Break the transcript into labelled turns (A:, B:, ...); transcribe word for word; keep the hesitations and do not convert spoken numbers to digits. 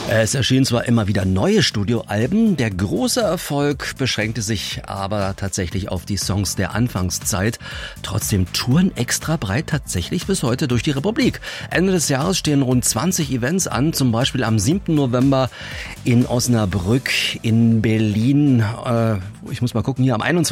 A: Es erschienen zwar immer wieder neue Studioalben, der große Erfolg beschränkte sich aber tatsächlich auf die Songs der Anfangszeit. Trotzdem touren Extra breit tatsächlich bis heute durch die Republik. Ende des Jahres stehen rund zwanzig Events an, zum Beispiel am siebten November in Osnabrück, in Berlin, äh, ich muss mal gucken, hier am einundzwanzigsten